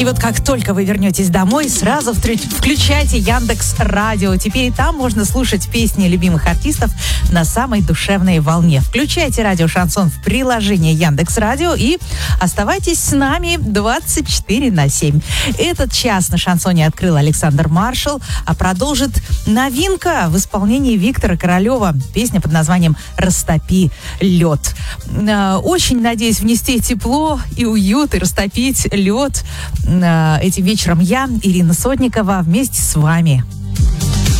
И вот как только вы вернетесь домой, сразу включайте Яндекс Радио. Теперь и там можно слушать песни любимых артистов на самой душевной волне. Включайте радио «Шансон» в приложении Яндекс Радио и оставайтесь с нами 24/7. Этот час на «Шансоне» открыл Александр Маршал, а продолжит новинка в исполнении Виктора Королева. Песня под названием «Растопи лед». Очень надеюсь внести тепло и уют, и растопить лед этим вечером я, Ирина Сотникова, вместе с вами.